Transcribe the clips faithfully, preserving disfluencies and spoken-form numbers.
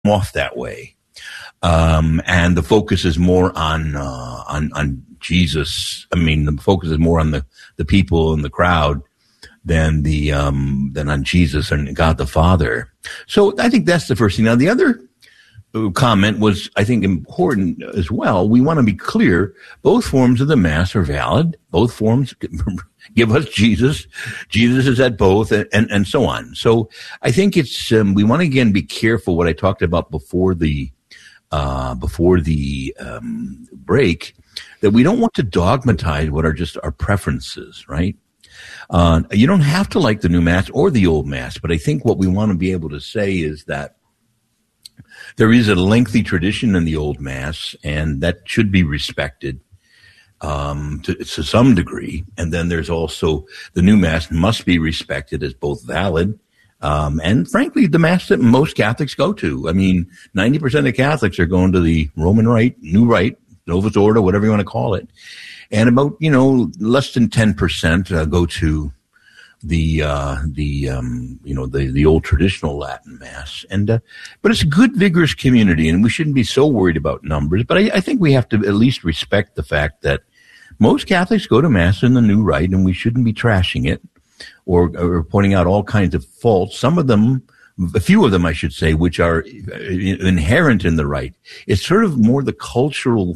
off that way. Um, and the focus is more on, uh, on, on Jesus. I mean, the focus is more on the, the people and the crowd than the, um, than on Jesus and God the Father. So I think that's the first thing. Now, the other comment was, I think, important as well. We want to be clear. Both forms of the Mass are valid. Both forms give us Jesus. Jesus is at both, and, and, and so on. So I think it's, um, we want to again be careful what I talked about before the, uh, before the, um, break, that we don't want to dogmatize what are just our preferences, right? Uh, you don't have to like the new Mass or the old Mass, but I think what we want to be able to say is that there is a lengthy tradition in the old Mass, and that should be respected um, to, to some degree. And then there's also the new Mass must be respected as both valid um, and, frankly, the Mass that most Catholics go to. I mean, ninety percent of Catholics are going to the Roman Rite, New Rite, Novus Ordo, whatever you want to call it. And about, you know, less than ten percent uh, go to the, uh, the, um, you know, the, the old traditional Latin Mass. And, uh, but it's a good, vigorous community, and we shouldn't be so worried about numbers. But I, I think we have to at least respect the fact that most Catholics go to Mass in the New Rite, and we shouldn't be trashing it or, or pointing out all kinds of faults. Some of them, a few of them, I should say, which are inherent in the Rite. It's sort of more the cultural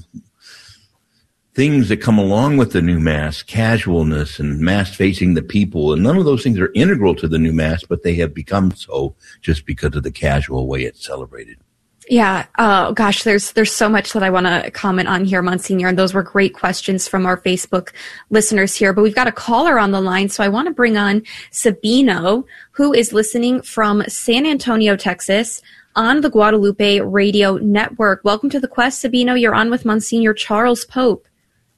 things that come along with the new Mass, casualness and Mass facing the people. And none of those things are integral to the new Mass, but they have become so just because of the casual way it's celebrated. Yeah. Oh, gosh, there's there's so much that I want to comment on here, Monsignor. And those were great questions from our Facebook listeners here. But we've got a caller on the line, so I want to bring on Sabino, who is listening from San Antonio, Texas, on the Guadalupe Radio Network. Welcome to the Quest, Sabino. You're on with Monsignor Charles Pope.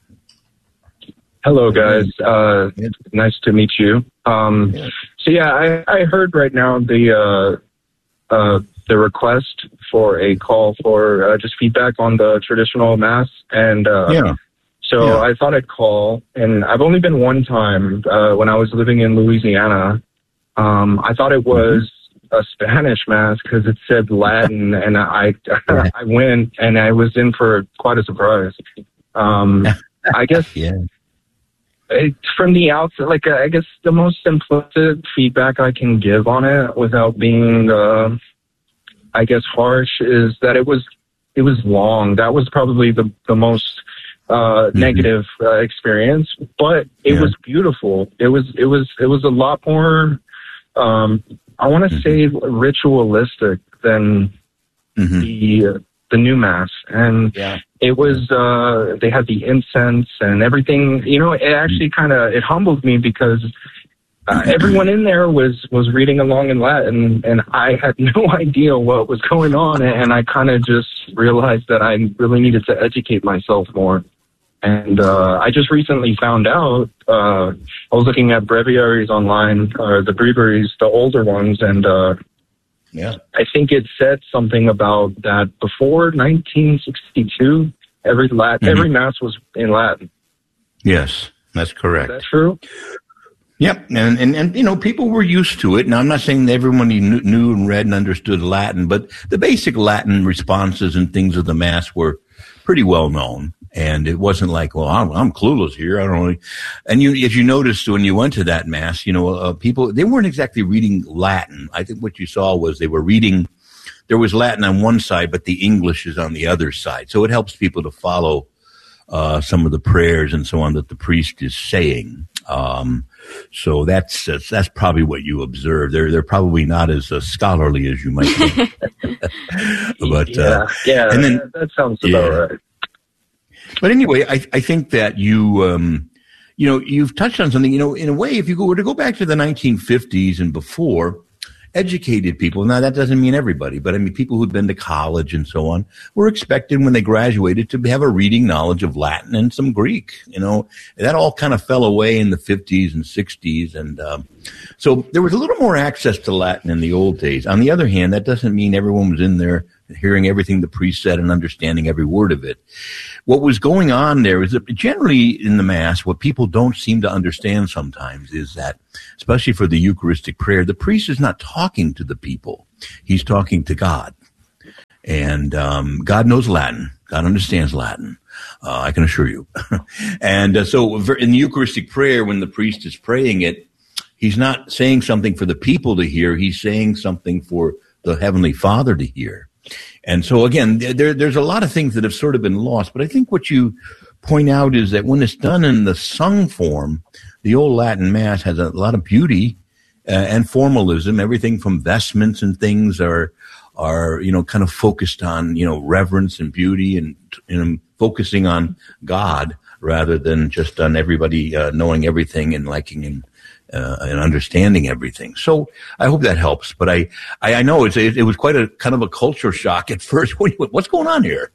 Hello, guys. Uh, nice to meet you. Um, so, yeah, I, I heard right now the uh, uh, the request for a call for uh, just feedback on the traditional Mass. And uh, yeah. so yeah. I thought I'd call. And I've only been one time uh, when I was living in Louisiana. Um, I thought it was a Spanish Mass because it said Latin. And I, I went, and I was in for quite a surprise. Um, I guess... yeah. It, from the outset, like, uh, I guess the most simplistic feedback I can give on it without being, uh, I guess, harsh is that it was, it was long. That was probably the, the most, uh, mm-hmm. negative, uh, experience, but it yeah. was beautiful. It was, it was, it was a lot more, um, I want to mm-hmm. say ritualistic than mm-hmm. the, uh, the new Mass. And yeah. it was, uh, they had the incense and everything, you know, it actually kind of, it humbled me because uh, everyone in there was, was reading along in Latin, and I had no idea what was going on. And I kind of just realized that I really needed to educate myself more. And, uh, I just recently found out, uh, I was looking at breviaries online, or the breviaries, the older ones, and, uh, yeah, I think it said something about that before nineteen sixty-two, every Latin, mm-hmm. every Mass was in Latin. Yes, that's correct. Is that true? Yep, and, and, and, you know, people were used to it. Now, I'm not saying that everyone knew, knew and read and understood Latin, but the basic Latin responses and things of the Mass were pretty well known. And it wasn't like, well, I'm, I'm clueless here. I don't know. And you, if you noticed when you went to that Mass, you know, uh, people, they weren't exactly reading Latin. I think what you saw was they were reading, there was Latin on one side, but the English is on the other side. So it helps people to follow uh, some of the prayers and so on that the priest is saying. Um, so that's, that's, that's probably what you observe. They're, they're probably not as uh, scholarly as you might think. but, yeah, uh, yeah, and then, that sounds about yeah. right. But anyway, I, I think that you, um, you know, you've touched on something, you know, in a way, if you were to go back to the nineteen fifties and before, educated people, now that doesn't mean everybody, but I mean, people who'd been to college and so on were expected when they graduated to have a reading knowledge of Latin and some Greek, you know, that all kind of fell away in the fifties and sixties. And, um, so there was a little more access to Latin in the old days. On the other hand, that doesn't mean everyone was in there hearing everything the priest said and understanding every word of it. What was going on there is that generally in the Mass, what people don't seem to understand sometimes is that, especially for the Eucharistic prayer, the priest is not talking to the people. He's talking to God. And um, God knows Latin. God understands Latin. Uh, I can assure you. and uh, so in the Eucharistic prayer, when the priest is praying it, he's not saying something for the people to hear. He's saying something for the Heavenly Father to hear. And so, again, there, there's a lot of things that have sort of been lost. But I think what you point out is that when it's done in the sung form, the old Latin Mass has a lot of beauty uh, and formalism. Everything from vestments and things are, are, you know, kind of focused on, you know, reverence and beauty and, you know, focusing on God rather than just on everybody uh, knowing everything and liking and Uh, and understanding everything. So I hope that helps. But I, I, I know it's, it, it was quite a kind of a culture shock at first. When you went, what's going on here?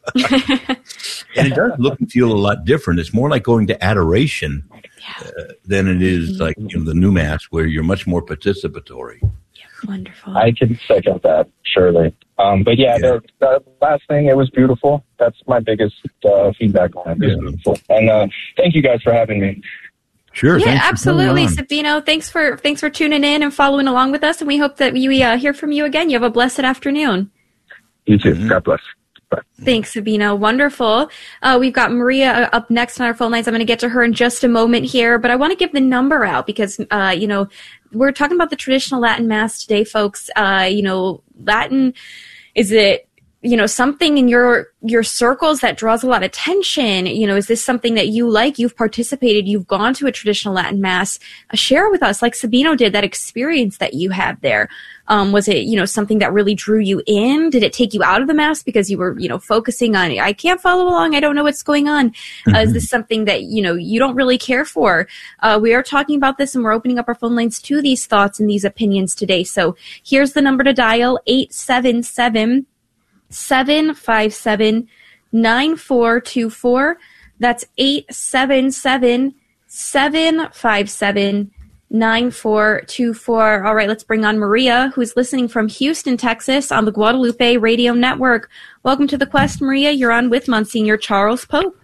And it does look and feel a lot different. It's more like going to adoration uh, than it is like, you know, the new Mass where you're much more participatory. Yeah, wonderful. I can second that, surely. Um, but yeah, yeah. The, the last thing, it was beautiful. That's my biggest uh, feedback on it. It was beautiful. And uh, thank you guys for having me. Sure. Yeah, absolutely, Sabino. Thanks for thanks for tuning in and following along with us, and we hope that we uh, hear from you again. You have a blessed afternoon. You too. Mm-hmm. God bless. Bye. Thanks, Sabino. Wonderful. Uh, we've got Maria up next on our phone lines. I'm going to get to her in just a moment here, but I want to give the number out because, uh, you know, we're talking about the traditional Latin Mass today, folks. Uh, you know, Latin, is it, you know, something in your your circles that draws a lot of attention? You know, is this something that you like? You've participated. You've gone to a traditional Latin Mass. Uh, share with us, like Sabino did, that experience that you had there. Um, was it, you know, something that really drew you in? Did it take you out of the Mass because you were, you know, focusing on, I can't follow along, I don't know what's going on? Mm-hmm. Uh, is this something that, you know, you don't really care for? Uh, we are talking about this, and we're opening up our phone lines to these thoughts and these opinions today. So here's the number to dial, eight seven seven, seven five seven, nine four two four. That's eight seven seven, seven five seven, nine four two four. All right, let's bring on Maria, who's listening from Houston, Texas on the Guadalupe Radio Network. Welcome to the Quest, Maria. You're on with Monsignor Charles Pope.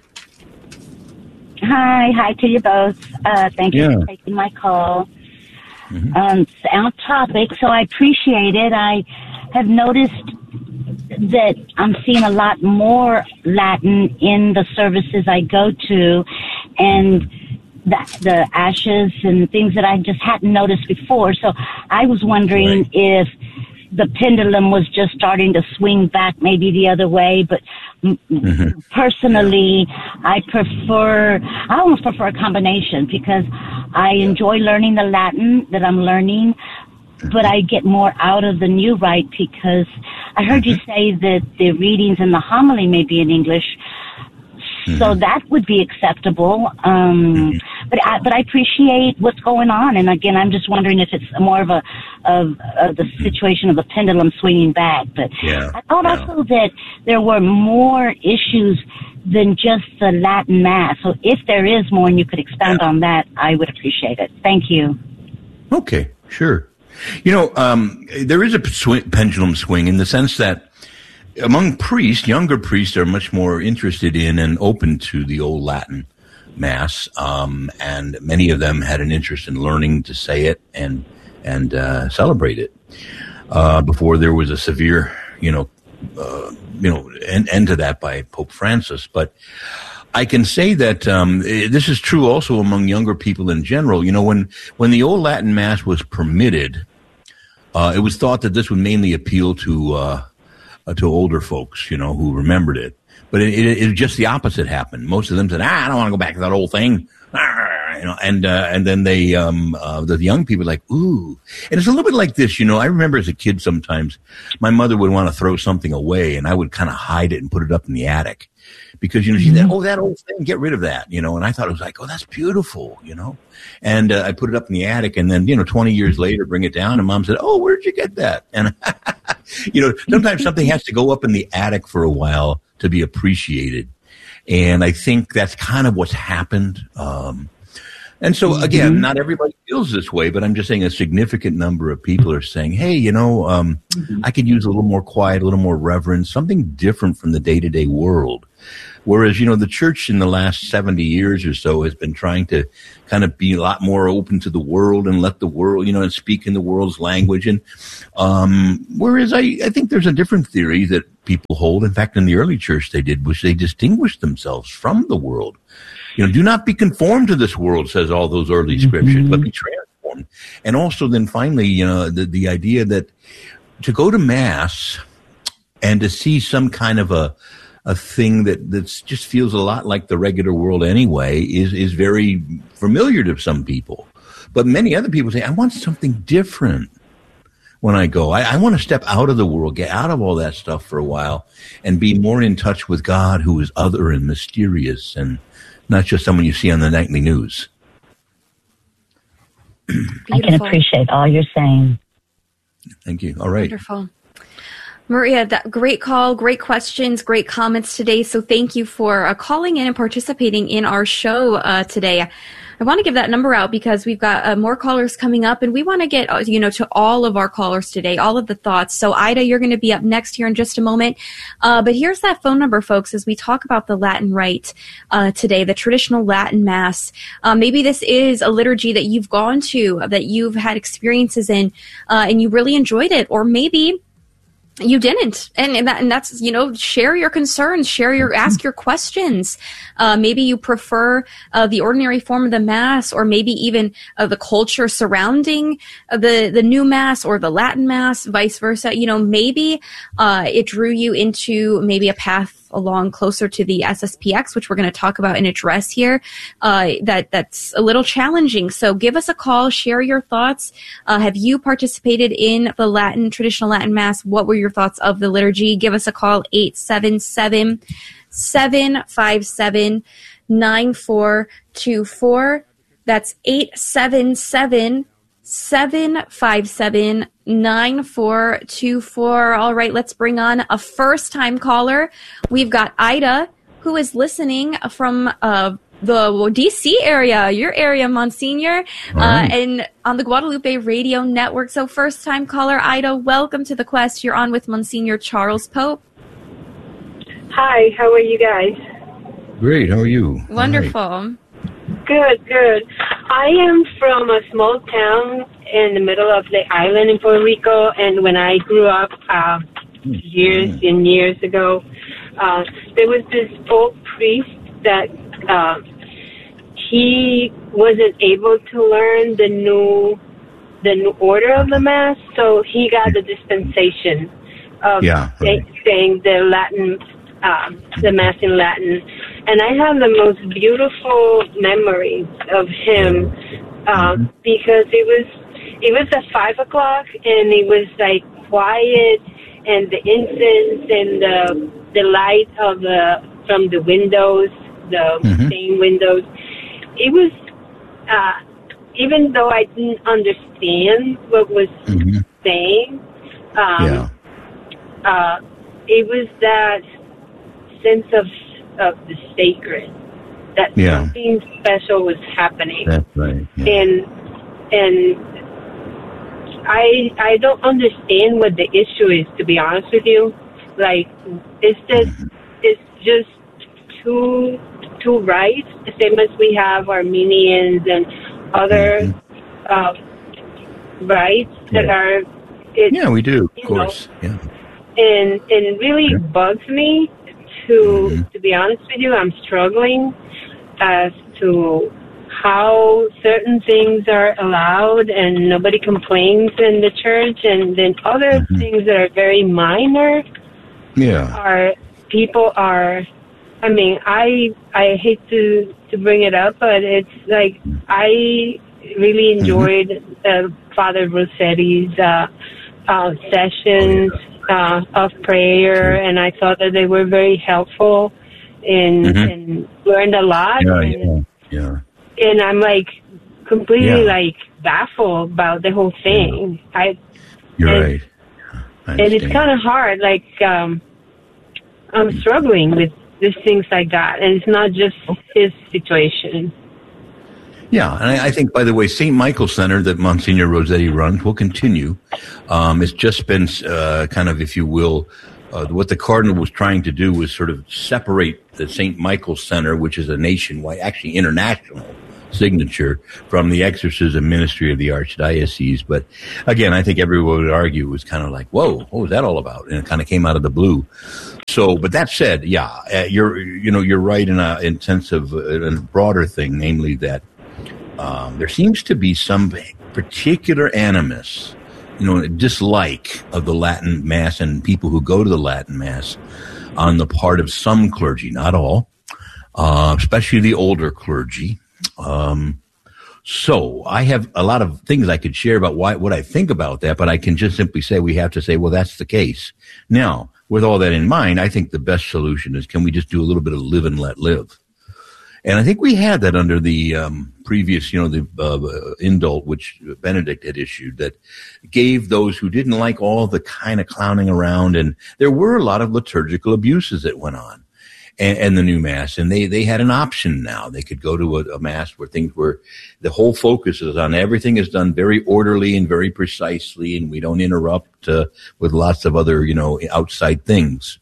Hi, hi to you both. Uh, thank you yeah. for taking my call. Mm-hmm. Um, it's our topic, so I appreciate it. I have noticed that I'm seeing a lot more Latin in the services I go to, and the, the ashes and things that I just hadn't noticed before. So I was wondering right. if the pendulum was just starting to swing back maybe the other way, but mm-hmm. personally, yeah. I prefer, I almost prefer a combination because I yeah. enjoy learning the Latin that I'm learning, but I get more out of the new rite because I heard you say that the readings and the homily may be in English, mm-hmm. so that would be acceptable. Um, mm-hmm. But I, but I appreciate what's going on, and again, I'm just wondering if it's more of a of, of the situation of the pendulum swinging back. But yeah. I thought yeah. also that there were more issues than just the Latin Mass. So if there is more, and you could expound yeah. on that, I would appreciate it. Thank you. Okay, sure. You know, um, there is a sw- pendulum swing in the sense that among priests, younger priests are much more interested in and open to the old Latin Mass, um, and many of them had an interest in learning to say it and and uh, celebrate it uh, before there was a severe, you know, uh, you know, end, end to that by Pope Francis. But I can say that um, this is true also among younger people in general. You know, when when the old Latin Mass was permitted, uh, it was thought that this would mainly appeal to uh, uh, to older folks, you know, who remembered it. But it, it, it just the opposite happened. Most of them said, "Ah, I don't want to go back to that old thing," ah, you know, and uh, and then they um, uh, the young people were like, "Ooh," and it's a little bit like this, you know. I remember as a kid sometimes my mother would want to throw something away, and I would kind of hide it and put it up in the attic. Because, you know, she said, oh, that old thing, get rid of that, you know. And I thought it was like, oh, that's beautiful, you know. And uh, I put it up in the attic, and then, you know, twenty years later, bring it down, and Mom said, oh, where'd you get that? And, you know, sometimes something has to go up in the attic for a while to be appreciated. And I think that's kind of what's happened. Um, and so, again, mm-hmm. not everybody feels this way, but I'm just saying a significant number of people are saying, hey, you know, um, mm-hmm. I could use a little more quiet, a little more reverence, something different from the day-to-day world. Whereas, you know, the church in the last seventy years or so has been trying to kind of be a lot more open to the world and let the world, you know, and speak in the world's language. And um, whereas I, I think there's a different theory that people hold. In fact, in the early church they did, was they distinguished themselves from the world. You know, do not be conformed to this world, says all those early mm-hmm. scriptures, but be transformed. And also then finally, you know, the, the idea that to go to Mass and to see some kind of a a thing that that's just feels a lot like the regular world anyway is is very familiar to some people. But many other people say, I want something different when I go. I, I want to step out of the world, get out of all that stuff for a while, and be more in touch with God, who is other and mysterious and not just someone you see on the nightly news. I can appreciate all you're saying. Thank you. All right. Wonderful. Maria, that great call, great questions, great comments today. So thank you for uh, calling in and participating in our show uh, today. I want to give that number out because we've got uh, more callers coming up, and we want to get, uh, you know, to all of our callers today, all of the thoughts. So Ida, you're going to be up next here in just a moment. Uh, but here's that phone number, folks, as we talk about the Latin Rite uh, today, the traditional Latin Mass. Uh, maybe this is a liturgy that you've gone to, that you've had experiences in, uh, and you really enjoyed it. Or maybe you didn't. And, and, that, and that's, you know, share your concerns, share your, ask your questions. Uh, maybe you prefer uh, the ordinary form of the Mass, or maybe even uh, the culture surrounding uh, the, the new Mass or the Latin Mass, vice versa. You know, maybe uh, it drew you into maybe a path along closer to the S S P X, which we're going to talk about and address here, uh, that that's a little challenging. So give us a call, share your thoughts. Uh, have you participated in the Latin, traditional Latin Mass? What were your thoughts of the liturgy? Give us a call, eight seven seven, seven five seven, nine four two four. That's eight seven seven, seven five seven, nine four two four. All right, let's bring on a first-time caller. We've got Ida, who is listening from uh, the D C area, your area, Monsignor, right. uh, and on the Guadalupe Radio Network. So first-time caller, Ida, welcome to The Quest. You're on with Monsignor Charles Pope. Hi, how are you guys? Great, how are you? Wonderful. Right. Good, good. I am from a small town in the middle of the island in Puerto Rico, and when I grew up uh, years mm. and years ago, uh, there was this old priest that uh, he wasn't able to learn the new the new order of the Mass, so he got the dispensation of yeah, right. say, saying the Latin, uh, the Mass in Latin. And I have the most beautiful memories of him uh, mm-hmm. because it was it was at five o'clock and it was like quiet, and the incense and the the light of the from the windows, the mm-hmm. stained windows. It was uh, even though I didn't understand what was mm-hmm. saying, um, yeah. uh, it was that sense of of the sacred, that yeah. something special was happening. That's right. Yeah. And and I I don't understand what the issue is, to be honest with you. Like, it's just mm-hmm. it's just two two rights, the same as we have Armenians and other mm-hmm. uh, rights that yeah. are. It, yeah, we do, of course. Know, yeah. And and it really yeah. bugs me. To mm-hmm. to be honest with you, I'm struggling as to how certain things are allowed and nobody complains in the church, and then other mm-hmm. things that are very minor. Yeah, are people are. I mean, I I hate to to bring it up, but it's like I really enjoyed mm-hmm. uh, Father Rossetti's uh, uh, sessions. Oh, yeah. Uh, of prayer, and I thought that they were very helpful and, mm-hmm. and learned a lot. Yeah, and, yeah, yeah. And I'm like completely yeah. like baffled about the whole thing. Yeah. I, You're and, right. And it's kind of hard. Like um, I'm struggling with these things like that, and it's not just his situation. Yeah, and I, I think, by the way, Saint Michael Center that Monsignor Rossetti runs will continue. Um, it's just been uh, kind of, if you will, uh, what the Cardinal was trying to do was sort of separate the Saint Michael Center, which is a nationwide, actually international signature from the exorcism ministry of the archdiocese. But again, I think everyone would argue it was kind of like, whoa, what was that all about? And it kind of came out of the blue. So, but that said, yeah, uh, you're, you know, you're right in a, in sense of a, a broader thing, namely that um, there seems to be some particular animus, you know, dislike of the Latin Mass and people who go to the Latin Mass on the part of some clergy, not all, uh, especially the older clergy. Um, so I have a lot of things I could share about why, what I think about that, but I can just simply say we have to say, well, that's the case. Now, with all that in mind, I think the best solution is, can we just do a little bit of live and let live? And I think we had that under the um, previous, you know, the uh, indult, which Benedict had issued, that gave those who didn't like all the kind of clowning around, and there were a lot of liturgical abuses that went on, and, and the new Mass, and they, they had an option now. They could go to a, a Mass where things were, the whole focus is on everything is done very orderly and very precisely, and we don't interrupt uh, with lots of other, you know, outside things.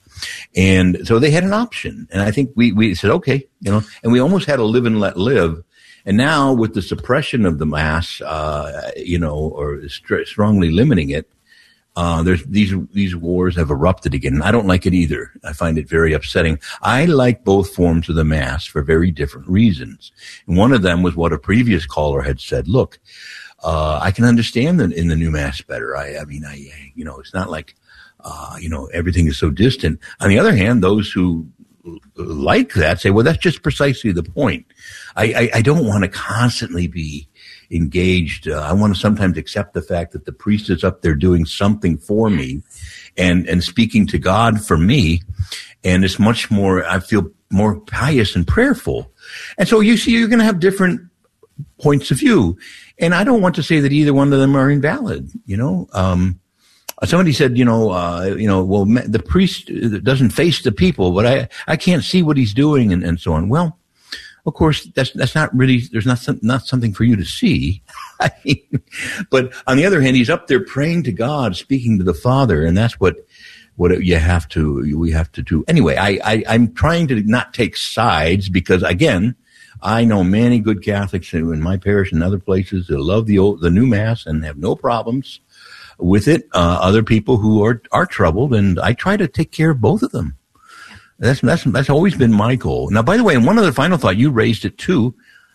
And so they had an option. And I think we, we said, okay, you know, and we almost had a live and let live. And now with the suppression of the Mass, uh, you know, or st- strongly limiting it, uh, there's these, these wars have erupted again. And I don't like it either. I find it very upsetting. I like both forms of the Mass for very different reasons. And one of them was what a previous caller had said. Look, uh, I can understand that in the new Mass better. I, I mean, I, you know, it's not like, Uh, you know, everything is so distant. On the other hand, those who like that say, well, that's just precisely the point. I, I, I don't want to constantly be engaged. Uh, I want to sometimes accept the fact that the priest is up there doing something for me and, and speaking to God for me. And it's much more, I feel more pious and prayerful. And so you see, you're going to have different points of view. And I don't want to say that either one of them are invalid, you know, um, somebody said, you know, uh, you know, well, the priest doesn't face the people, but I, I can't see what he's doing and, and so on. Well, of course, that's, that's not really, there's not some, not something for you to see. I mean, but on the other hand, he's up there praying to God, speaking to the Father. And that's what, what you have to, we have to do. Anyway, I, I, I'm trying to not take sides because again, I know many good Catholics in my parish and other places that love the old, the new Mass and have no problems with it, uh, other people who are, are troubled, and I try to take care of both of them. That's, that's, that's always been my goal. Now, by the way, and one other final thought, you raised it too,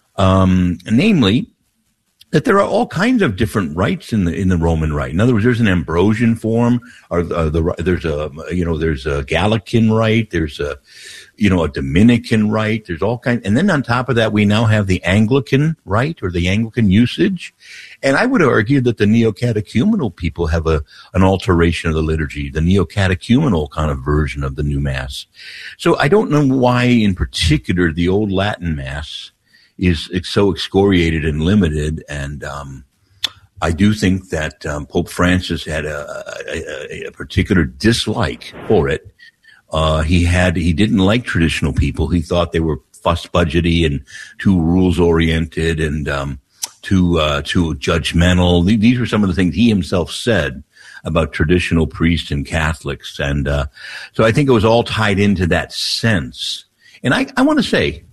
um, namely, that there are all kinds of different rites in the, in the Roman rite. In other words, there's an Ambrosian form, or uh, the, there's a, you know, there's a Gallican rite, there's a, you know, a Dominican rite, there's all kinds, and then on top of that, we now have the Anglican rite, or the Anglican usage. And I would argue that the neo-catechumenal people have a, an alteration of the liturgy, the neo-catechumenal kind of version of the new Mass. So I don't know why in particular the old Latin Mass is so excoriated and limited. And, um, I do think that, um, Pope Francis had a, a, a particular dislike for it. Uh, he had, he didn't like traditional people. He thought they were fuss budgety and too rules oriented and, um, too, uh, too judgmental. These were some of the things he himself said about traditional priests and Catholics. And, uh, so I think it was all tied into that sense. And I, I want to say,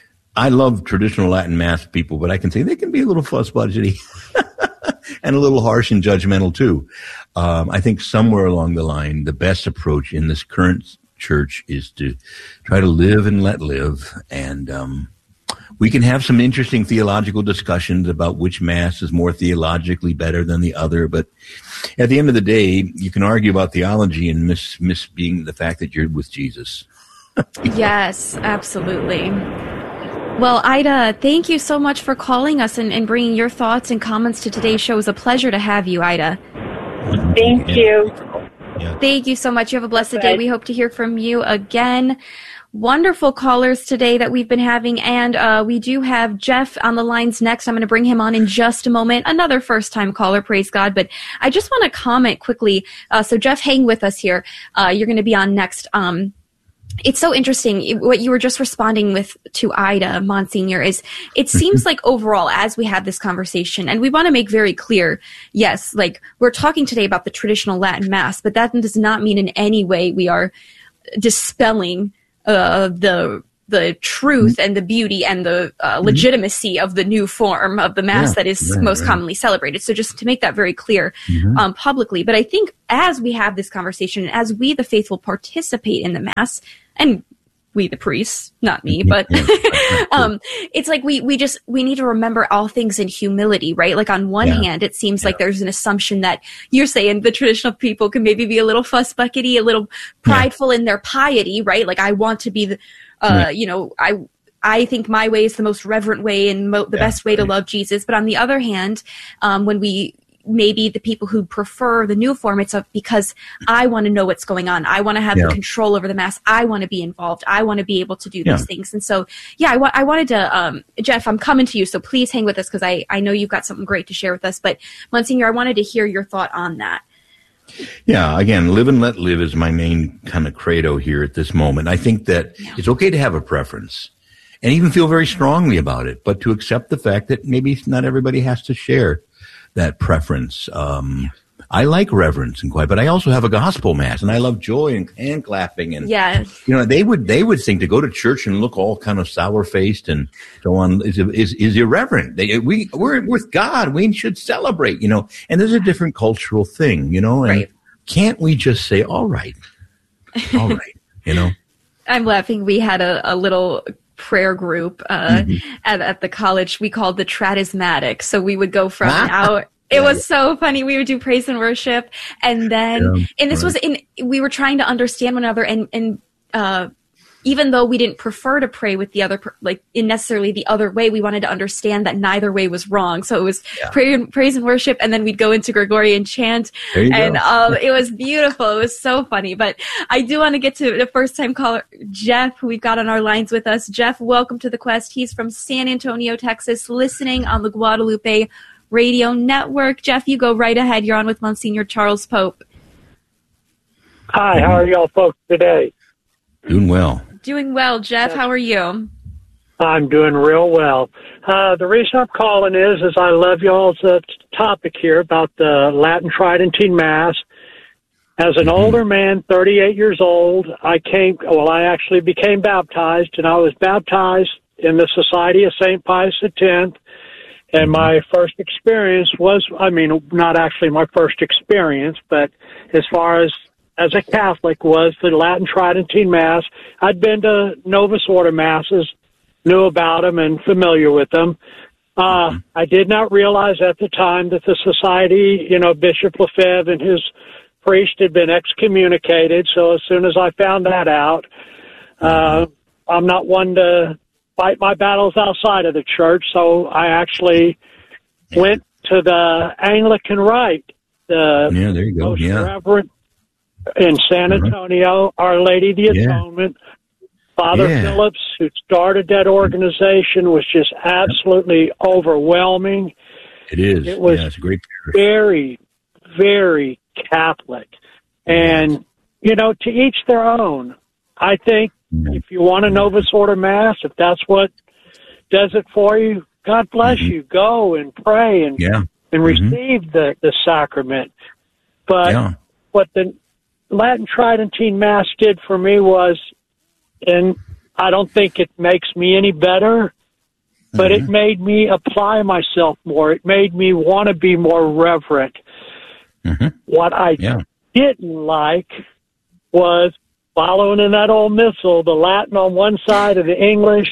I love traditional Latin Mass people, but I can say they can be a little fuss budgety and a little harsh and judgmental too. Um, I think somewhere along the line, the best approach in this current church is to try to live and let live. And, um, we can have some interesting theological discussions about which Mass is more theologically better than the other. But at the end of the day, you can argue about theology and miss, miss being the fact that you're with Jesus. Yes, absolutely. Well, Ida, thank you so much for calling us and, and bringing your thoughts and comments to today's show. It was a pleasure to have you, Ida. Thank you. Yeah. Thank you so much. You have a blessed Bye. day. We hope to hear from you again. Wonderful callers today that we've been having, and uh, we do have Jeff on the lines next. I'm going to bring him on in just a moment. Another first-time caller, praise God. But I just want to comment quickly. Uh, so, Jeff, hang with us here. Uh, you're going to be on next. Um, It's so interesting. What you were just responding with to Ida, Monsignor, is it seems like overall, as we have this conversation, and we want to make very clear, yes, like we're talking today about the traditional Latin Mass, but that does not mean in any way we are dispelling uh, the the truth and the beauty and the uh, legitimacy of the new form of the Mass Yeah, that is right, most right. commonly celebrated. So just to make that very clear um, publicly. But I think as we have this conversation, and as we, the faithful, participate in the Mass, and we, the priests, not me, but um, it's like we, we just, we need to remember all things in humility, right? Like on one Yeah. hand, it seems Yeah. like there's an assumption that you're saying the traditional people can maybe be a little fuss buckety, a little prideful in their piety, right? Like I want to be the, uh, Yeah. you know, I, I think my way is the most reverent way and mo- the Yeah, best way to right. love Jesus. But on the other hand, um, when we, maybe the people who prefer the new form, it's a, because I want to know what's going on. I want to have Yeah. the control over the Mass. I want to be involved. I want to be able to do Yeah. these things. And so, yeah, I, wa- I wanted to, um, Jeff, I'm coming to you, so please hang with us because I, I know you've got something great to share with us. But Monsignor, I wanted to hear your thought on that. Yeah, again, live and let live is my main kind of credo here at this moment. I think that Yeah. it's okay to have a preference and even feel very strongly about it, but to accept the fact that maybe not everybody has to share that preference. Um, I like reverence and quiet, but I also have a gospel mass, and I love joy and hand clapping, and Yeah. you know they would they would think to go to church and look all kind of sour faced and so on is is, is irreverent. They, we we're with God, we should celebrate, you know. And there's a different cultural thing, you know. And Right. can't we just say, all right, all right, you know? I'm laughing. We had a, a little prayer group uh, at, at the college we called the Tradismatic. So we would go from an hour. It was so funny. We would do praise and worship, and then Yeah, and this right. was in. We were trying to understand one another, and and uh, even though we didn't prefer to pray with the other, per- like in necessarily the other way, we wanted to understand that neither way was wrong. So it was Yeah. prayer and praise and worship, and then we'd go into Gregorian chant, There you and go. um, it was beautiful. It was so funny. But I do want to get to the first time caller, Jeff, who we've got on our lines with us. Jeff, welcome to the Quest. He's from San Antonio, Texas, listening on the Guadalupe Radio Network. Jeff, you go right ahead. You're on with Monsignor Charles Pope. Hi, how are y'all folks today? Doing well. Doing well, Jeff. How are you? I'm doing real well. Uh, the reason I'm calling is, is I love y'all's uh, topic here about the Latin Tridentine Mass. As an older man, thirty-eight years old, I came, well, I actually became baptized, and I was baptized in the Society of Saint Pius X. And my first experience was, I mean, not actually my first experience, but as far as as a Catholic was the Latin Tridentine Mass. I'd been to Novus Order Masses, knew about them and familiar with them. Uh, I did not realize at the time that the society, you know, Bishop Lefebvre and his priest had been excommunicated. So as soon as I found that out, uh, I'm not one to fight my battles outside of the church. So I actually went to the Anglican Rite, the Yeah, there you go. most Yeah. reverent in San Antonio, Our Lady of the Yeah. Atonement. Father Yeah. Phillips, who started that organization, was just absolutely overwhelming. It is. It was yeah, it's a great parish. Very, very Catholic. And, you know, to each their own. I think if you want a Novus Order Mass, if that's what does it for you, God bless Mhm. you. Go and pray and, Yeah. and Mhm. receive the, the sacrament. But Yeah. what the Latin Tridentine Mass did for me was, and I don't think it makes me any better, but it made me apply myself more. It made me want to be more reverent. Mhm. What I Yeah. didn't like was following in that old missal, the Latin on one side of the English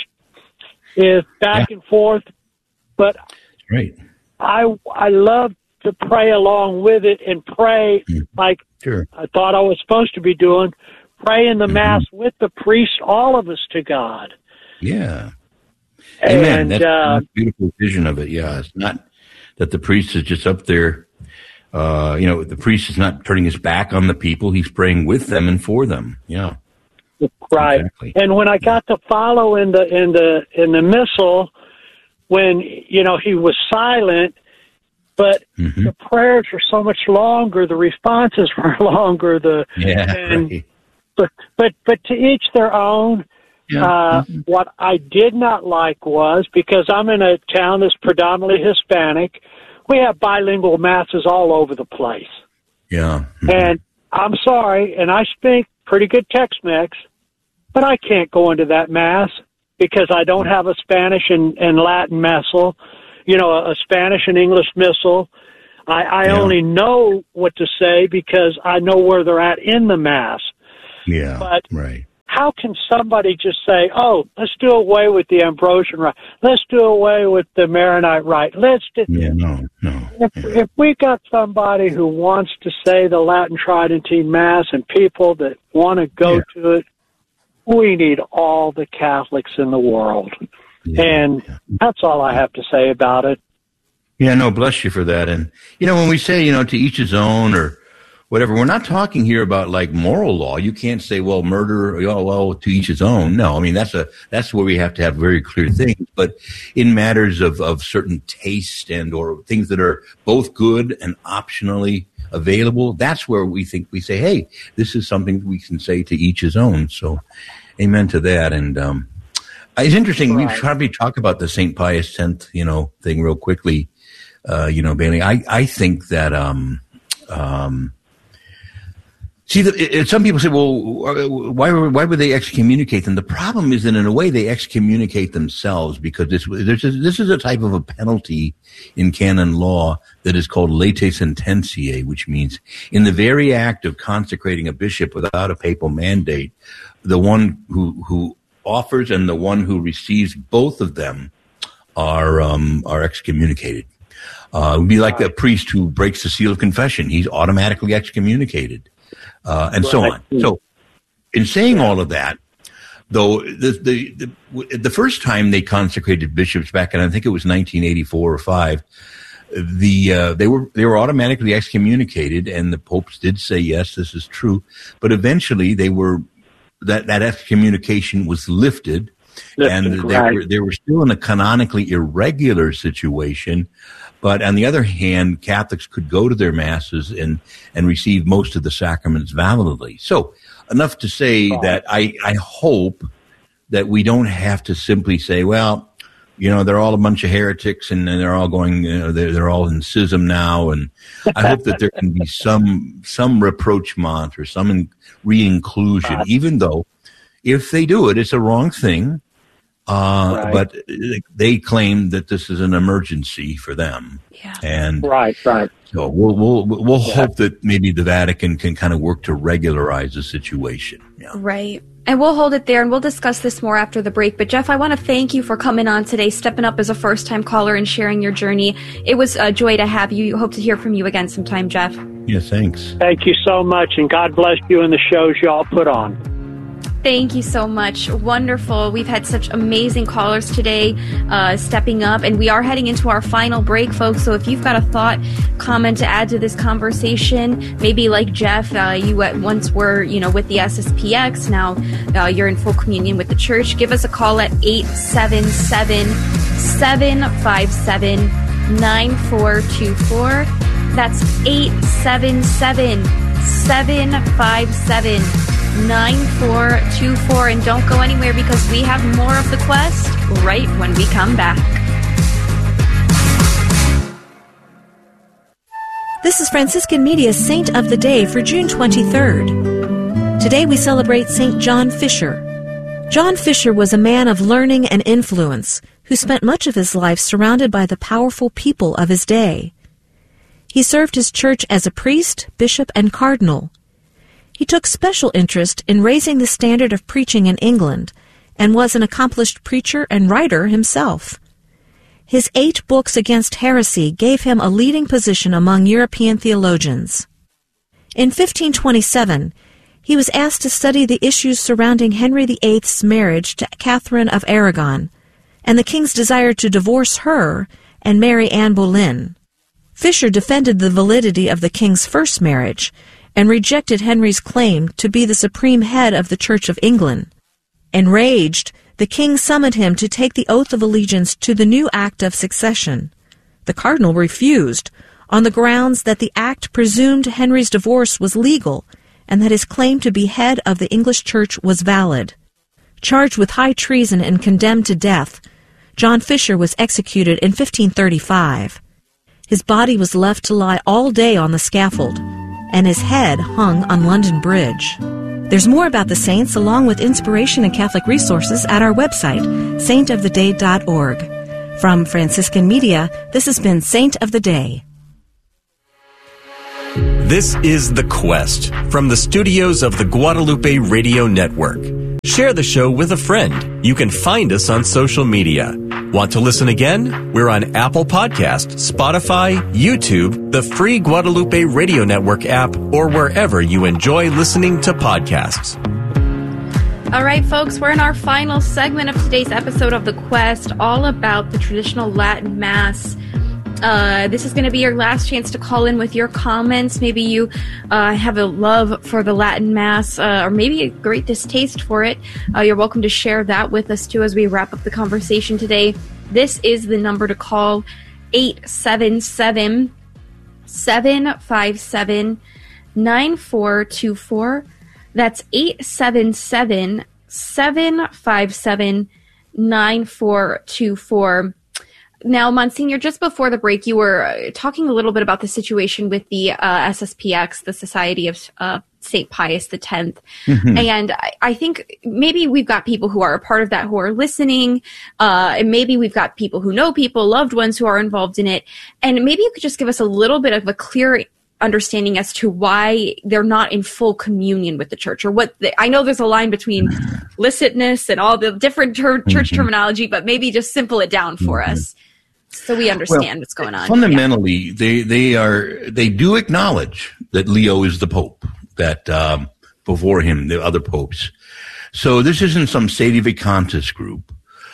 is back Yeah. and forth. But Right. I I love to pray along with it and pray like Sure. I thought I was supposed to be doing, pray in the Mhm. Mass with the priest, all of us to God. Yeah. Amen. And That's uh, a beautiful vision of it. Yeah. It's not that the priest is just up there. Uh, you know, the priest is not turning his back on the people. He's praying with them and for them. Yeah. right. Exactly. And when I got to follow in the in the in the missal, when you know he was silent, but Mhm. the prayers were so much longer, the responses were longer. The Yeah. and, Right. but but but to each their own. Yeah. Uh, what I did not like was, because I'm in a town that's predominantly Hispanic, we have bilingual masses all over the place. Yeah. Mhm. And I'm sorry, and I speak pretty good Tex-Mex, but I can't go into that mass because I don't have a Spanish and, and Latin missal, you know, a, a Spanish and English missal. I, I yeah. only know what to say because I know where they're at in the Mass. Yeah, but right. How can somebody just say, oh, let's do away with the Ambrosian rite. Let's do away with the Maronite rite. Let's do... Yeah, no, no. If, yeah. if we got somebody who wants to say the Latin Tridentine Mass and people that want to go yeah. to it, we need all the Catholics in the world. Yeah, and yeah. that's all I have to say about it. Yeah, no, bless you for that. And, you know, when we say, you know, to each his own or whatever, we're not talking here about like moral law. You can't say, well, murder, oh, well, to each his own. No, I mean, that's a, that's where we have to have very clear things. But in matters of, of certain taste and or things that are both good and optionally available, that's where we think we say, hey, this is something we can say to each his own. So amen to that. And, um, it's interesting. Right. We probably talk about the Saint Pius X, you know, thing real quickly. Uh, you know, Bailey, I, I think that, um, um, see, the, it, some people say, well, why, why would they excommunicate them? The problem is that in a way they excommunicate themselves because this, there's a, this is a type of a penalty in canon law that is called late sententiae, which means in the very act of consecrating a bishop without a papal mandate, the one who, who offers and the one who receives both of them are, um, are excommunicated. Uh, it would be like the priest who breaks the seal of confession. He's automatically excommunicated, uh, and so on. So in saying all of that, though, the, the, the, the first time they consecrated bishops back in, I think it was nineteen eighty-four or five, the, uh, they were, they were automatically excommunicated, and the popes did say, yes, this is true. But eventually they were, that, that excommunication was lifted, and they were, they were still in a canonically irregular situation. But on the other hand, Catholics could go to their masses and, and receive most of the sacraments validly. So enough to say oh. that I, I hope that we don't have to simply say, well, you know, they're all a bunch of heretics and they're all going, you know, they're, they're all in schism now. And I hope that there can be some, some rapprochement or some in, re-inclusion, uh, even though if they do it, it's a wrong thing. Uh, right. But they claim that this is an emergency for them. Yeah. And right, right. So we'll we'll we'll yeah. hope that maybe the Vatican can kind of work to regularize the situation. Yeah. Right. And we'll hold it there, and we'll discuss this more after the break. But, Jeff, I want to thank you for coming on today, stepping up as a first-time caller and sharing your journey. It was a joy to have you. Hope to hear from you again sometime, Jeff. Yeah, thanks. Thank you so much, and God bless you and the shows y'all put on. Thank you so much. Wonderful. We've had such amazing callers today uh, stepping up, and we are heading into our final break, folks. So if you've got a thought, comment to add to this conversation, maybe like Jeff, uh, you at once were, you know, with the S S P X. Now uh, you're in full communion with the church. Give us a call at eight seven seven, seven five seven, nine four two four. That's eight seven seven, seven five seven, nine four two four. And don't go anywhere because we have more of The Quest right when we come back. This is Franciscan Media's Saint of the Day for June twenty-third. Today we celebrate Saint John Fisher. John Fisher was a man of learning and influence who spent much of his life surrounded by the powerful people of his day. He served his church as a priest, bishop, and cardinal. He took special interest in raising the standard of preaching in England and was an accomplished preacher and writer himself. His eight books against heresy gave him a leading position among European theologians. In fifteen twenty-seven, he was asked to study the issues surrounding Henry the Eighth's marriage to Catherine of Aragon and the king's desire to divorce her and marry Anne Boleyn. Fisher defended the validity of the king's first marriage and rejected Henry's claim to be the supreme head of the Church of England. Enraged, the king summoned him to take the oath of allegiance to the new Act of Succession. The cardinal refused, on the grounds that the act presumed Henry's divorce was legal and that his claim to be head of the English Church was valid. Charged with high treason and condemned to death, John Fisher was executed in fifteen thirty-five. His body was left to lie all day on the scaffold, and his head hung on London Bridge. There's more about the saints along with inspiration and Catholic resources at our website, saint of the day dot org. From Franciscan Media, this has been Saint of the Day. This is The Quest from the studios of the Guadalupe Radio Network. Share the show with a friend. You can find us on social media. Want to listen again? We're on Apple Podcasts, Spotify, YouTube, the free Guadalupe Radio Network app, or wherever you enjoy listening to podcasts. All right, folks, we're in our final segment of today's episode of The Quest, all about the traditional Latin Mass. Uh, this is going to be your last chance to call in with your comments. Maybe you uh, have a love for the Latin Mass, uh, or maybe a great distaste for it. Uh, you're welcome to share that with us, too, as we wrap up the conversation today. This is the number to call, eight seven seven, seven five seven, nine four two four. That's eight seven seven, seven five seven, nine four two four. Now, Monsignor, just before the break, you were talking a little bit about the situation with the uh, S S P X, the Society of uh, Saint Pius X. Mm-hmm. And I, I think maybe we've got people who are a part of that who are listening, uh, and maybe we've got people who know people, loved ones who are involved in it. And maybe you could just give us a little bit of a clear understanding as to why they're not in full communion with the church, or what the, I know there's a line between licitness and all the different ter- church mm-hmm. terminology, but maybe just simple it down for mm-hmm. us, so we understand well, what's going on. Fundamentally, yeah. they they are they do acknowledge that Leo is the Pope, that um, before him the other popes. So this isn't some Sedevacantist group.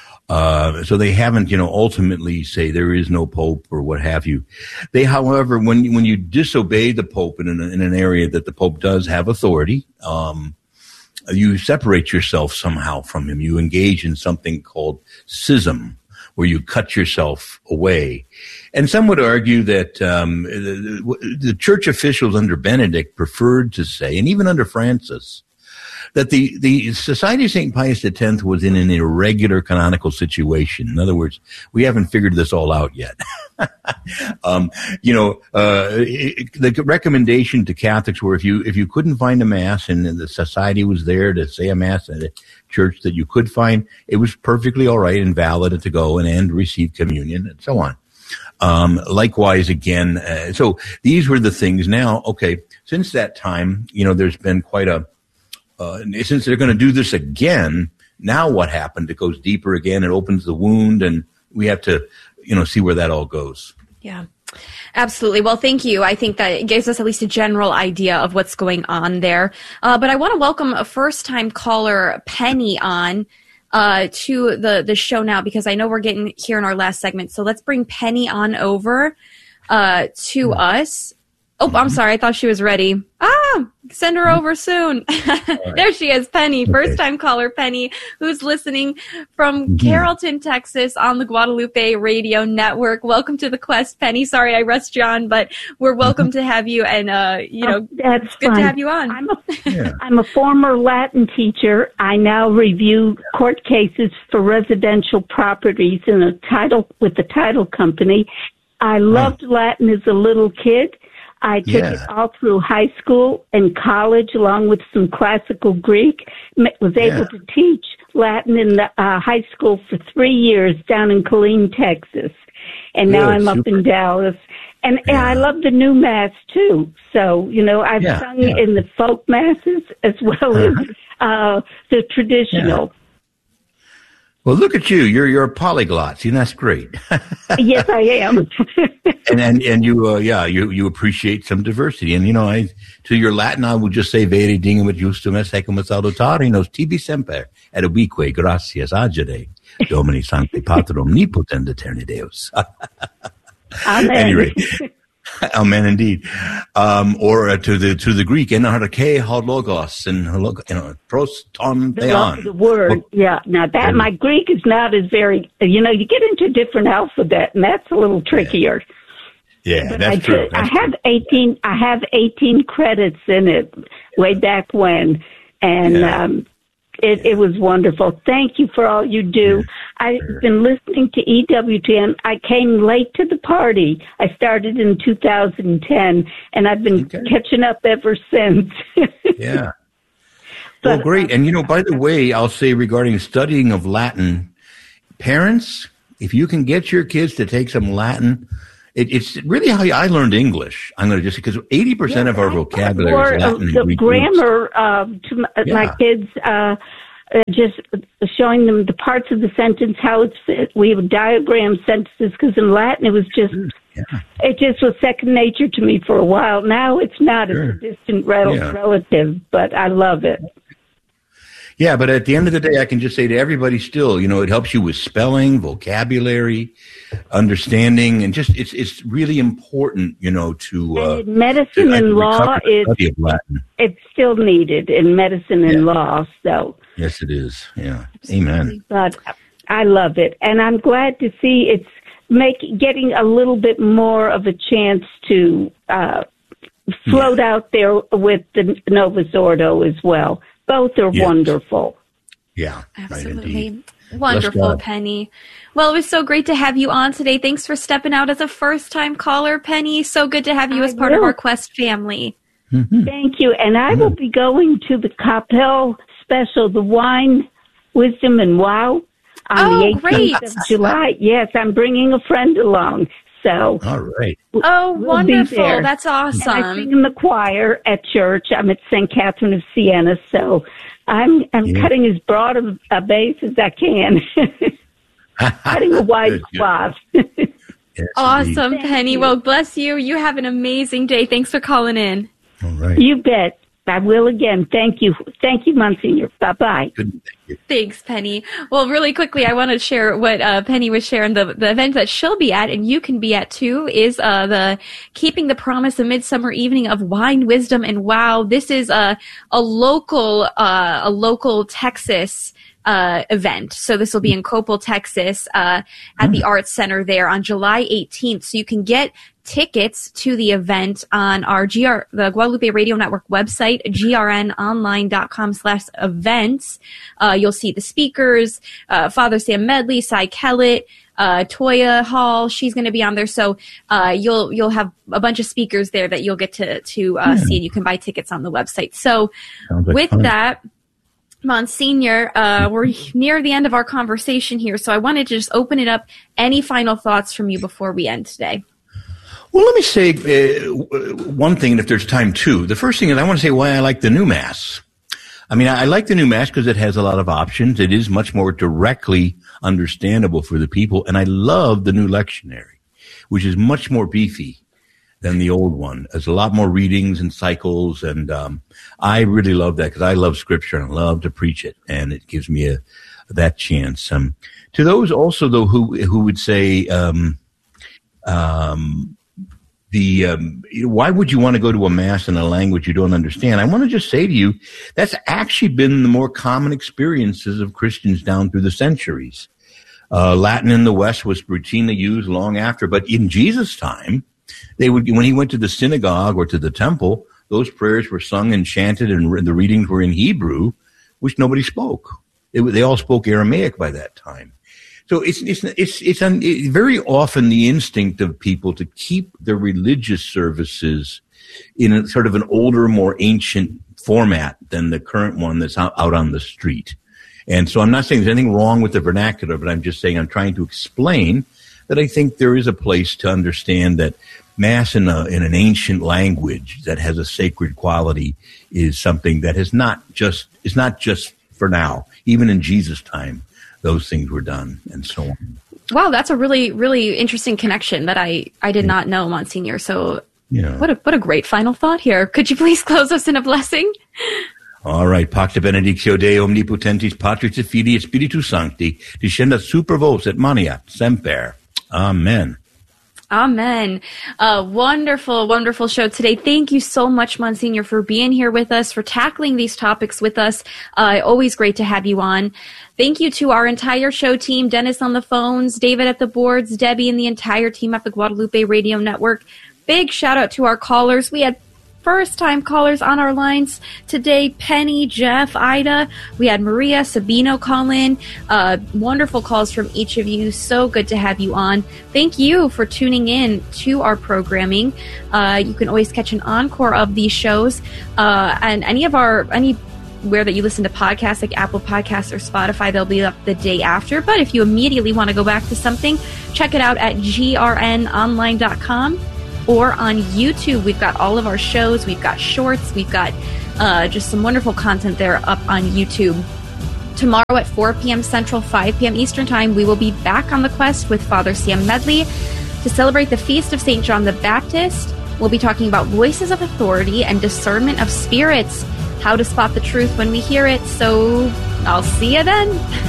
Uh, so they haven't, you know, ultimately say there is no Pope or what have you. They, however, when when you disobey the Pope in an, in an area that the Pope does have authority, um, you separate yourself somehow from him. You engage in something called schism, where you cut yourself away. And some would argue that um, the, the church officials under Benedict preferred to say, and even under Francis, that the, the Society of Saint Pius X was in an irregular canonical situation. In other words, we haven't figured this all out yet. um, you know, uh, it, the recommendation to Catholics were if you, if you couldn't find a Mass and the Society was there to say a Mass at a church that you could find, it was perfectly all right and valid to go and, and receive communion and so on. Um, likewise, again, uh, so these were the things. Now, okay, since that time, you know, there's been quite a, uh, since they're going to do this again, now what happened? It goes deeper again. It opens the wound, and we have to, you know, see where that all goes. Yeah. Absolutely. Well, thank you. I think that it gives us at least a general idea of what's going on there. Uh, but I want to welcome a first-time caller, Penny, on uh, to the, the show now, because I know we're getting here in our last segment. So let's bring Penny on over uh, to mm-hmm. us. Oh, I'm sorry. I thought she was ready. Ah, send her over soon. There she is, Penny, first-time caller Penny, who's listening from mm-hmm. Carrollton, Texas, on the Guadalupe Radio Network. Welcome to The Quest, Penny. Sorry I rushed you on, but we're welcome mm-hmm. to have you, and uh, you know, oh, that's it's good fine. to have you on. I'm a, yeah. I'm a former Latin teacher. I now review court cases for residential properties in a title with the title company. I loved oh. Latin as a little kid. I took yeah. it all through high school and college, along with some classical Greek. Was able yeah. to teach Latin in the uh, high school for three years down in Killeen, Texas. And now yeah, I'm super. up in Dallas. And, yeah. and I love the new Mass, too. So, you know, I've yeah, sung yeah. in the folk Masses as well uh-huh. as uh, the traditional. Yeah. Well, look at you. You're you're a polyglot. See, that's great. Yes, I am. and and and you, uh, yeah, you you appreciate some diversity. And you know, I to your Latin, I would just say "Vere dingumet justum est secum salutari nos tibi semper et ubique gratias agere Domini Sancti Patrum Omnipotent Eterni Deus." Amen. Anyway. Amen, indeed. Um, or uh, to the to the Greek, enarche hod logos, and you know, pros ton theon. The word, well, yeah. Now that um, my Greek is not as very. You know, you get into a different alphabet, and that's a little trickier. Yeah, yeah that's I true. That's I have true. eighteen. I have eighteen credits in it way back when, and yeah. um, it, it was wonderful. Thank you for all you do. Yeah. I've sure. been listening to E W T N. I came late to the party. I started in two thousand ten, and I've been okay. catching up ever since. Yeah. Well, great. And, you know, by the way, I'll say regarding studying of Latin, parents, if you can get your kids to take some Latin, it, it's really how I learned English. I'm going to just, because eighty percent yes, of our I vocabulary or, is Latin. Uh, the grammar uh, to my, yeah. my kids, uh, uh, just showing them the parts of the sentence, how it's fit. We would diagram sentences, because in Latin it was just, yeah. it just was second nature to me for a while. Now it's not sure. It's a distant rel- yeah. relative, but I love it. Yeah, but at the end of the day, I can just say to everybody still, you know, it helps you with spelling, vocabulary, understanding, and just it's it's really important, you know, to uh, and medicine to, and uh, law is it's still needed in medicine and yeah. law. So yes, it is. Yeah, amen. But I love it, and I'm glad to see it's make getting a little bit more of a chance to uh, float yeah. out there with the Novus Ordo as well. Both are yes. wonderful. Yeah, absolutely. Right, wonderful, Penny. Well, it was so great to have you on today. Thanks for stepping out as a first-time caller, Penny. So good to have you I as part will. of our Quest family. Mm-hmm. Thank you. And I mm-hmm. will be going to the Capel special, the Wine, Wisdom, and Wow, on oh, the eighteenth great. of July. Yes, I'm bringing a friend along. So, all right. Oh, we'll wonderful. That's awesome. And I sing in the choir at church. I'm at Saint Catherine of Siena, so I'm I'm yeah. cutting as broad of a base as I can. Cutting a wide swath. Yes, awesome, indeed. Penny. You. Well, bless you. You have an amazing day. Thanks for calling in. All right. You bet. I will again. Thank you. Thank you, Monsignor. Bye-bye. Good. Thank you. Thanks, Penny. Well, really quickly, I want to share what uh, Penny was sharing. The, the event that she'll be at, and you can be at too, is uh, the Keeping the Promise, a Midsummer Evening of Wine, Wisdom, and Wow. This is a, a local, uh, a local Texas Uh, event. So this will be in Coppell, Texas, uh, at the Arts Center there on July eighteenth. So you can get tickets to the event on our G R, the Guadalupe Radio Network website, grnonline.com slash events. Uh, you'll see the speakers, uh, Father Sam Medley, Cy Kellett, uh, Toya Hall. She's going to be on there. So, uh, you'll, you'll have a bunch of speakers there that you'll get to, to, uh, yeah. see, and you can buy tickets on the website. So like with fun. that, Monsignor, uh, we're near the end of our conversation here, so I wanted to just open it up. Any final thoughts from you before we end today? Well, let me say uh, one thing, and if there's time too. The first thing is I want to say why I like the new Mass. I mean, I like the new Mass because it has a lot of options. It is much more directly understandable for the people, and I love the new lectionary, which is much more beefy than the old one. There's a lot more readings and cycles, and um, I really love that because I love Scripture and I love to preach it, and it gives me a that chance. Um, to those also, though, who who would say, um, um, the um, why would you want to go to a Mass in a language you don't understand? I want to just say to you, that's actually been the more common experiences of Christians down through the centuries. Uh, Latin in the West was routinely used long after, but in Jesus' time, they would, when he went to the synagogue or to the temple, those prayers were sung and chanted, and the readings were in Hebrew, which nobody spoke. They, they all spoke Aramaic by that time. So it's it's it's it's, un, it's very often the instinct of people to keep their religious services in a sort of an older, more ancient format than the current one that's out, out on the street. And so I'm not saying there's anything wrong with the vernacular, but I'm just saying I'm trying to explain that I think there is a place to understand that Mass in a in an ancient language that has a sacred quality is something that is not just is not just for now. Even in Jesus' time, those things were done, and so on. Wow, that's a really really interesting connection that I I did not know, Monsignor. So yeah. what a what a great final thought here. Could you please close us in a blessing? All right. Pacta benedictio Dei omnipotentis Patris et Filii et Spiritus Sancti descendat super vos et maniat semper. Amen. Amen. Uh, wonderful, wonderful show today. Thank you so much, Monsignor, for being here with us, for tackling these topics with us. Uh, always great to have you on. Thank you to our entire show team, Dennis on the phones, David at the boards, Debbie, and the entire team at the Guadalupe Radio Network. Big shout out to our callers. We had first-time callers on our lines today. Penny, Jeff, Ida. We had Maria, Sabino call in. Uh, wonderful calls from each of you. So good to have you on. Thank you for tuning in to our programming. Uh, you can always catch an encore of these shows uh, and any of our any anywhere that you listen to podcasts, like Apple Podcasts or Spotify, they'll be up the day after. But if you immediately want to go back to something, check it out at G R N online dot com or on YouTube. We've got all of our shows. We've got shorts. We've got uh, just some wonderful content there up on YouTube. Tomorrow at four p.m. Central, five p.m. Eastern Time, we will be back on the quest with Father Sam Medley to celebrate the Feast of Saint John the Baptist. We'll be talking about voices of authority and discernment of spirits, how to spot the truth when we hear it. So I'll see you then.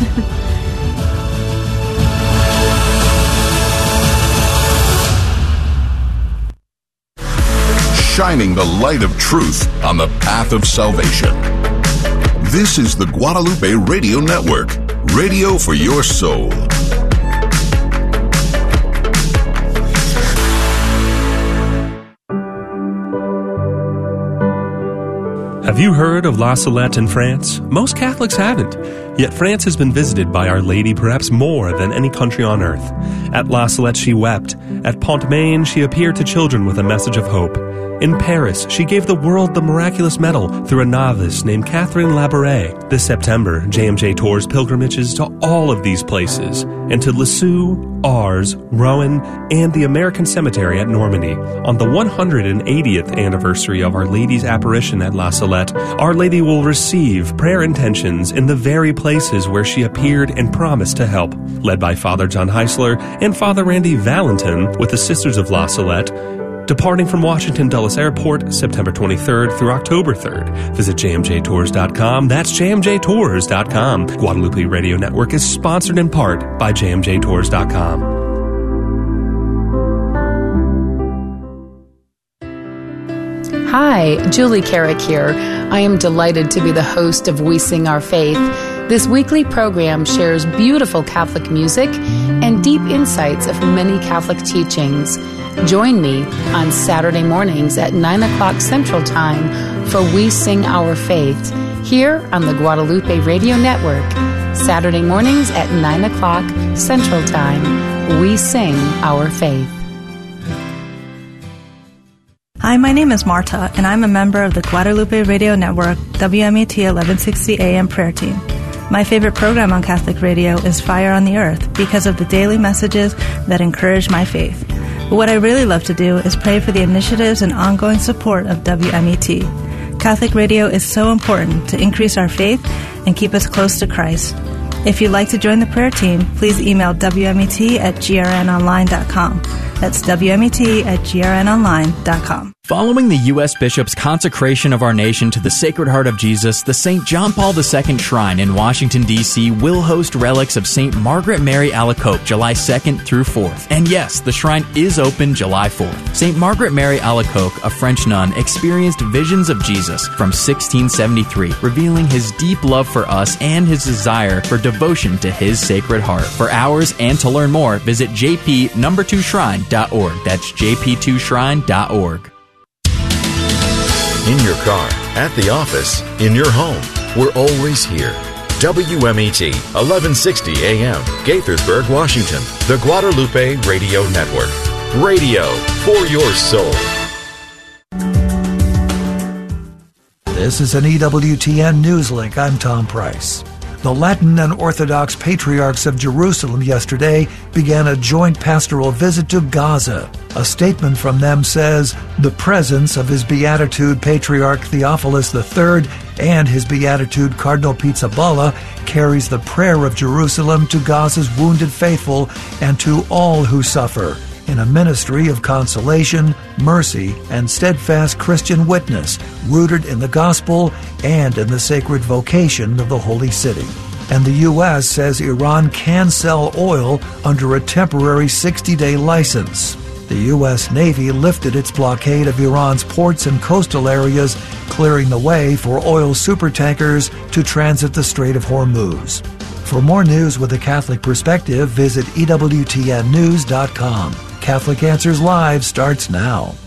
Shining the light of truth on the path of salvation. This is the Guadalupe Radio Network, radio for your soul. Have you heard of La Salette in France? Most Catholics haven't. Yet France has been visited by Our Lady perhaps more than any country on earth. At La Salette she wept. At Pont-Main she appeared to children with a message of hope. In Paris, she gave the world the miraculous medal through a novice named Catherine Labouré. This September, J M J tours pilgrimages to all of these places, and to Lisieux, Ars, Rouen, and the American Cemetery at Normandy. On the one hundred eightieth anniversary of Our Lady's apparition at La Salette, Our Lady will receive prayer intentions in the very places where she appeared and promised to help. Led by Father John Heisler and Father Randy Valentin with the Sisters of La Salette, departing from Washington Dulles Airport September twenty-third through October third. Visit j m j tours dot com. That's j m j tours dot com. Guadalupe Radio Network is sponsored in part by j m j tours dot com. Hi, Julie Carrick here. I am delighted to be the host of We Sing Our Faith. This weekly program shares beautiful Catholic music and deep insights of many Catholic teachings. Join me on Saturday mornings at nine o'clock Central Time for We Sing Our Faith here on the Guadalupe Radio Network. Saturday mornings at nine o'clock Central Time, We Sing Our Faith. Hi, my name is Marta, and I'm a member of the Guadalupe Radio Network W M E T eleven sixty A M prayer team. My favorite program on Catholic radio is Fire on the Earth because of the daily messages that encourage my faith. But what I really love to do is pray for the initiatives and ongoing support of W M E T. Catholic radio is so important to increase our faith and keep us close to Christ. If you'd like to join the prayer team, please email W M E T at G R N online dot com. That's W M E T at G R N online dot com. Following the U S Bishop's consecration of our nation to the Sacred Heart of Jesus, the Saint John Paul the Second Shrine in Washington, D C will host relics of Saint Margaret Mary Alacoque July second through fourth. And yes, the shrine is open July fourth. Saint Margaret Mary Alacoque, a French nun, experienced visions of Jesus from sixteen seventy-three, revealing his deep love for us and his desire for devotion to his Sacred Heart. For hours and to learn more, visit j p number two shrine dot org. That's j p two shrine dot org. In your car, at the office, in your home, we're always here. W M E T, eleven sixty A M, Gaithersburg, Washington, the Guadalupe Radio Network. Radio for your soul. This is an E W T N Newslink. I'm Tom Price. The Latin and Orthodox Patriarchs of Jerusalem yesterday began a joint pastoral visit to Gaza. A statement from them says, the presence of His Beatitude Patriarch Theophilus the Third and His Beatitude Cardinal Pizzaballa carries the prayer of Jerusalem to Gaza's wounded faithful and to all who suffer, in a ministry of consolation, mercy, and steadfast Christian witness, rooted in the gospel and in the sacred vocation of the Holy City. And the U S says Iran can sell oil under a temporary sixty-day license. The U S Navy lifted its blockade of Iran's ports and coastal areas, clearing the way for oil supertankers to transit the Strait of Hormuz. For more news with a Catholic perspective, visit E W T N news dot com. Catholic Answers Live starts now.